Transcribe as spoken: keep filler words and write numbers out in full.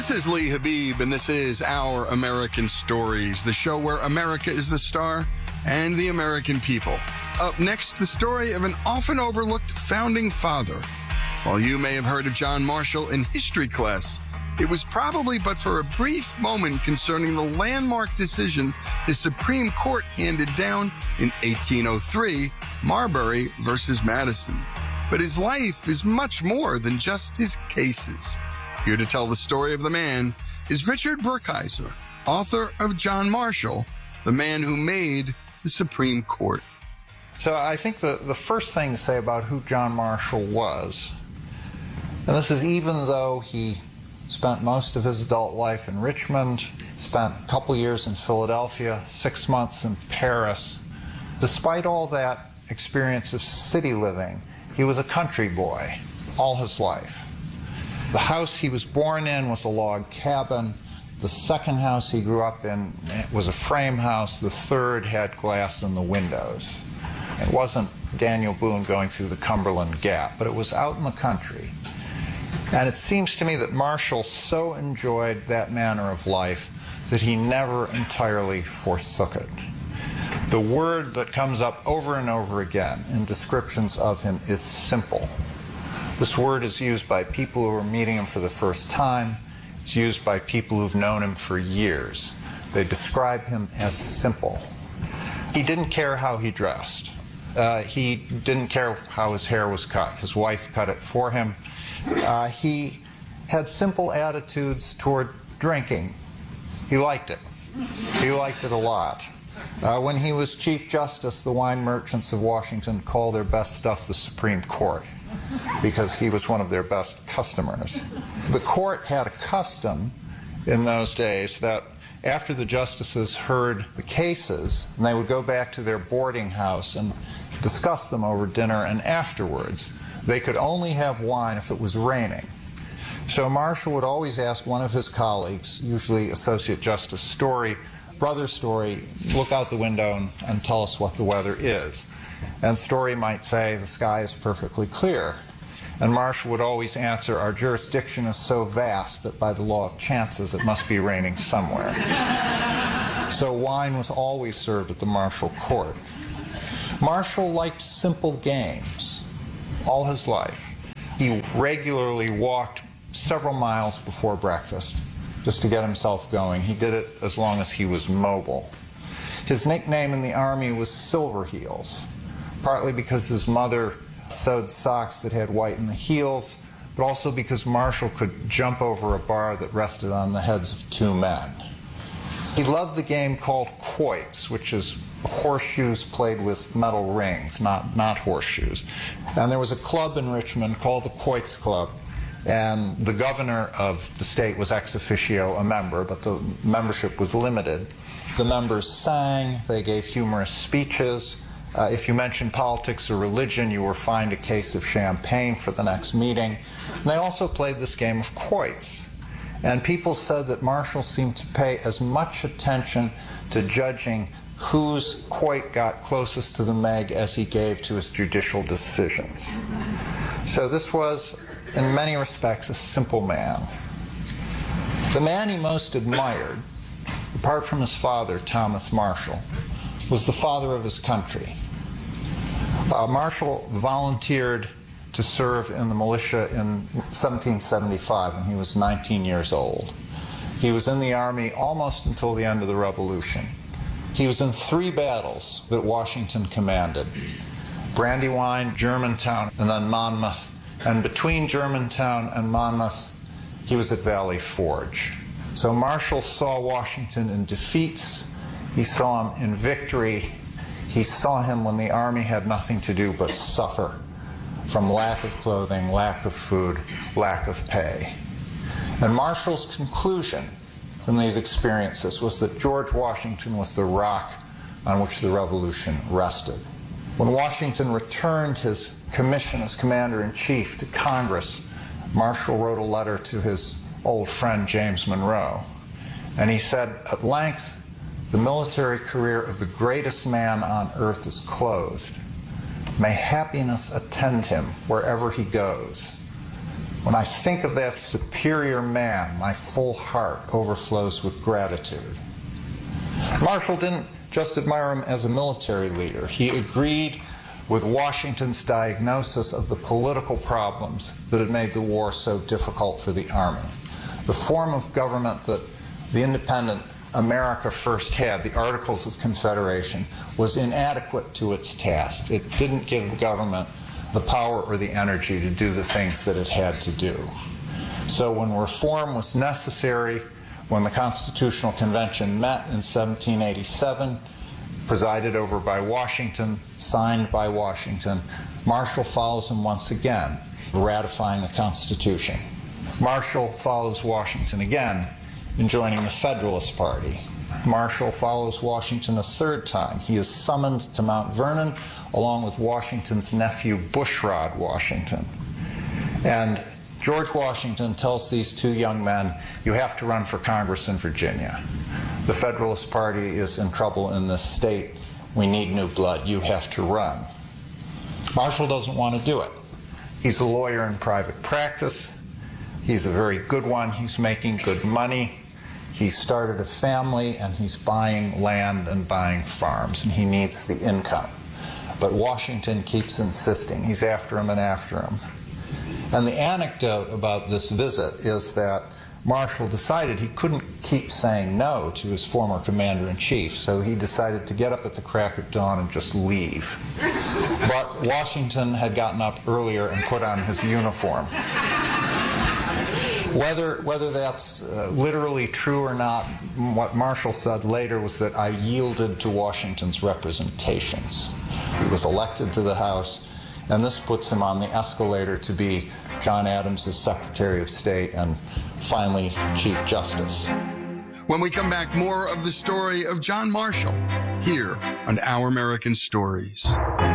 This is Lee Habib, and this is Our American Stories, the show where America is the star and the American people. Up next, the story of an often overlooked founding father. While you may have heard of John Marshall in history class, it was probably but for a brief moment concerning the landmark decision the Supreme Court handed down in eighteen oh three, Marbury versus Madison. But his life is much more than just his cases. Here to tell the story of the man is Richard Brookhiser, author of John Marshall, the man who made the Supreme Court. So I think the, the first thing to say about who John Marshall was, and this is even though he spent most of his adult life in Richmond, spent a couple years in Philadelphia, six months in Paris. Despite all that experience of city living, he was a country boy all his life. The house he was born in was a log cabin. The second house he grew up in was a frame house. The third had glass in the windows. It wasn't Daniel Boone going through the Cumberland Gap, but it was out in the country. And it seems to me that Marshall so enjoyed that manner of life that he never entirely forsook it. The word that comes up over and over again in descriptions of him is simple. This word is used by people who are meeting him for the first time. It's used by people who've known him for years. They describe him as simple. He didn't care how he dressed. Uh, he didn't care how his hair was cut. His wife cut it for him. Uh, he had simple attitudes toward drinking. He liked it. He liked it a lot. Uh, when he was Chief Justice, the wine merchants of Washington called their best stuff the Supreme Court, because he was one of their best customers. The court had a custom in those days that after the justices heard the cases, and they would go back to their boarding house and discuss them over dinner, and afterwards they could only have wine if it was raining. So Marshall would always ask one of his colleagues, usually Associate Justice Story, Brother Story, look out the window and, and tell us what the weather is. And Story might say, the sky is perfectly clear. And Marshall would always answer, our jurisdiction is so vast that by the law of chances it must be raining somewhere. So wine was always served at the Marshall court. Marshall liked simple games all his life. He regularly walked several miles before breakfast just to get himself going. He did it as long as he was mobile. His nickname in the Army was Silver Heels, partly because his mother sewed socks that had white in the heels, but also because Marshall could jump over a bar that rested on the heads of two men. He loved the game called quoits, which is horseshoes played with metal rings, not, not horseshoes. And there was a club in Richmond called the Quoits Club, and the governor of the state was ex officio a member, but the membership was limited. The members sang, they gave humorous speeches. Uh, if you mentioned politics or religion, you were fined a case of champagne for the next meeting. And they also played this game of quoits. And people said that Marshall seemed to pay as much attention to judging whose quoit got closest to the Meg as he gave to his judicial decisions. So this was, in many respects, a simple man. The man he most admired, apart from his father, Thomas Marshall, was the father of his country. Uh, Marshall volunteered to serve in the militia in seventeen seventy-five when he was nineteen years old. He was in the Army almost until the end of the Revolution. He was in three battles that Washington commanded: Brandywine, Germantown, and then Monmouth. And between Germantown and Monmouth, he was at Valley Forge. So Marshall saw Washington in defeats. He saw him in victory. He saw him when the Army had nothing to do but suffer from lack of clothing, lack of food, lack of pay. And Marshall's conclusion from these experiences was that George Washington was the rock on which the Revolution rested. When Washington returned his commission as Commander-in-Chief to Congress, Marshall wrote a letter to his old friend James Monroe. And he said, at length, the military career of the greatest man on earth is closed. May happiness attend him wherever he goes. When I think of that superior man, my full heart overflows with gratitude. Marshall didn't just admire him as a military leader. He agreed with Washington's diagnosis of the political problems that had made the war so difficult for the Army. The form of government that the independent America first had, the Articles of Confederation, was inadequate to its task. It didn't give the government the power or the energy to do the things that it had to do. So when reform was necessary, when the Constitutional Convention met in seventeen eighty-seven, presided over by Washington, signed by Washington, Marshall follows him once again, ratifying the Constitution. Marshall follows Washington again in joining the Federalist Party. Marshall follows Washington a third time. He is summoned to Mount Vernon along with Washington's nephew, Bushrod Washington. And George Washington tells these two young men, you have to run for Congress in Virginia. The Federalist Party is in trouble in this state. We need new blood. You have to run. Marshall doesn't want to do it. He's a lawyer in private practice. He's a very good one. He's making good money. He started a family, and he's buying land and buying farms, and he needs the income. But Washington keeps insisting. He's after him and after him. And the anecdote about this visit is that Marshall decided he couldn't keep saying no to his former commander-in-chief, so he decided to get up at the crack of dawn and just leave. But Washington had gotten up earlier and put on his uniform. Whether, whether that's uh, literally true or not, what Marshall said later was that I yielded to Washington's representations. He was elected to the House, and this puts him on the escalator to be John Adams' Secretary of State and finally Chief Justice. When we come back, more of the story of John Marshall here on Our American Stories.